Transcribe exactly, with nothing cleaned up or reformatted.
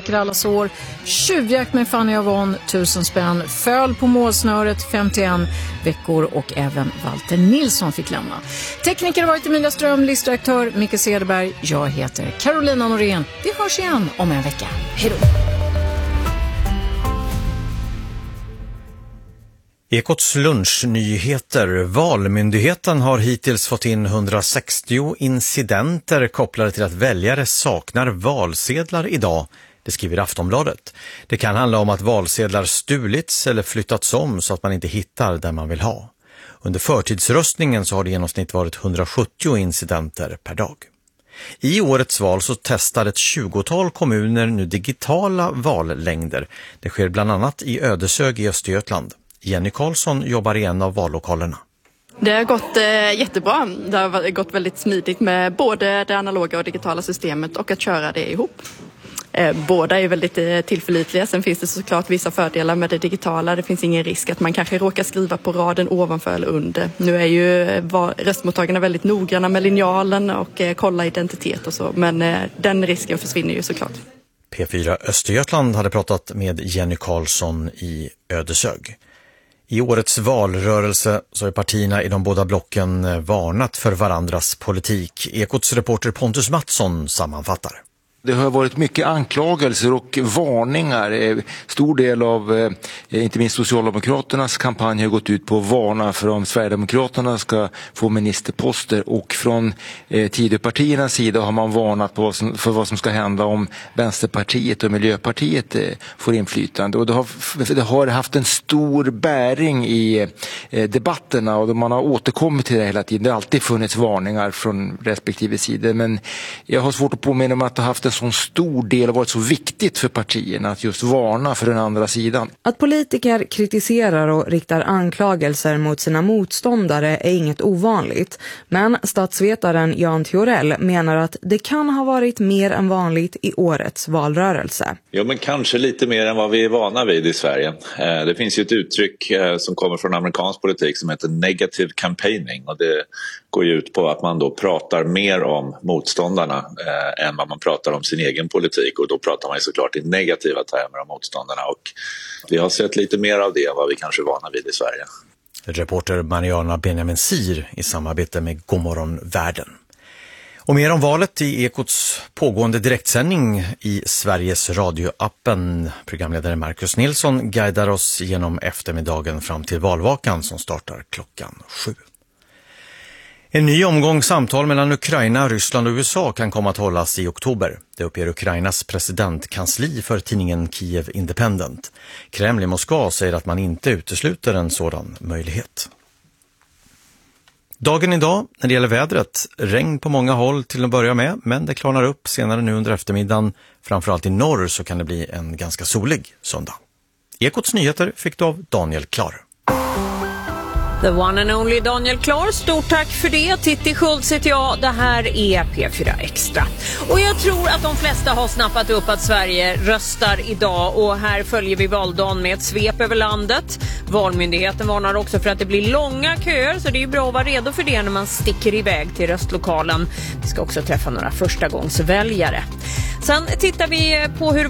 läker alla sår. Tjuvjakt med Fanny Avon, tusen spänn. Föll på målsnöret, femtioen veckor. Och även Walter Nilsson fick lämna. Tekniker har varit Emilia Ström, listredaktör Micke Cederberg. Jag heter Carolina Norén. Vi hörs igen om en vecka. Hej då! Ekots lunchnyheter. Valmyndigheten har hittills fått in hundrasextio incidenter kopplade till att väljare saknar valsedlar idag. Det skriver Aftonbladet. Det kan handla om att valsedlar stulits eller flyttats om så att man inte hittar där man vill ha. Under förtidsröstningen så har det i genomsnitt varit hundrasjuttio incidenter per dag. I årets val så testar ett tjugotal kommuner nu digitala vallängder. Det sker bland annat i Ödeshög i Östergötland. Jenny Karlsson jobbar i en av vallokalerna. Det har gått eh, jättebra. Det har gått väldigt smidigt med både det analoga och digitala systemet och att köra det ihop. Eh, båda är väldigt eh, tillförlitliga. Sen finns det såklart vissa fördelar med det digitala. Det finns ingen risk att man kanske råkar skriva på raden ovanför eller under. Nu är ju eh, röstmottagarna väldigt noggranna med linjalen och eh, kolla identitet och så. Men eh, den risken försvinner ju såklart. P fyra Östergötland hade pratat med Jenny Karlsson i Ödeshög. I årets valrörelse så är partierna i de båda blocken varnat för varandras politik. Ekots reporter Pontus Mattsson sammanfattar. Det har varit mycket anklagelser och varningar. Stor del av, inte minst Socialdemokraternas kampanj har gått ut på att varna för om Sverigedemokraterna ska få ministerposter. Och från eh, Tidöpartiernas sida har man varnat på vad som, för vad som ska hända om Vänsterpartiet och Miljöpartiet eh, får inflytande. Och det har, det har haft en stor bäring i eh, debatterna och man har återkommit till det hela tiden. Det har alltid funnits varningar från respektive sidor. Men jag har svårt att påminna om att det har haft en så stor del har varit så viktigt för partierna att just varna för den andra sidan. Att politiker kritiserar och riktar anklagelser mot sina motståndare är inget ovanligt. Men statsvetaren Jan Theorell menar att det kan ha varit mer än vanligt i årets valrörelse. Jo, men kanske lite mer än vad vi är vana vid i Sverige. Det finns ju ett uttryck som kommer från amerikansk politik som heter negative campaigning. Och det går ju ut på att man då pratar mer om motståndarna eh, än vad man pratar om sin egen politik. Och då pratar man ju såklart i negativa termer om motståndarna. Och vi har sett lite mer av det än vad vi kanske är vana vid i Sverige. Reporter Mariana Benjamin Sir i samarbete med Godmorgon Världen. Och mer om valet i Ekots pågående direktsändning i Sveriges radioappen. Programledare Marcus Nilsson guidar oss genom eftermiddagen fram till valvakan som startar klockan sju. En ny omgång samtal mellan Ukraina, Ryssland och U S A kan komma att hållas i oktober. Det uppger Ukrainas presidentkansli för tidningen Kiev Independent. Kreml i Moskva säger att man inte utesluter en sådan möjlighet. Dagen idag när det gäller vädret. Regn på många håll till att börja med, men det klarnar upp senare nu under eftermiddagen. Framförallt i norr så kan det bli en ganska solig söndag. Ekots nyheter fick du av Daniel Klar. The one and only Daniel Klar, stort tack för det. Titti Schultz heter jag, det här är P fyra Extra. Och jag tror att de flesta har snappat upp att Sverige röstar idag. Och här följer vi valdagen med ett svep över landet. Valmyndigheten varnar också för att det blir långa köer, så det är bra att vara redo för det när man sticker iväg till röstlokalen. Vi ska också träffa några förstagångsväljare. Sen tittar vi på hur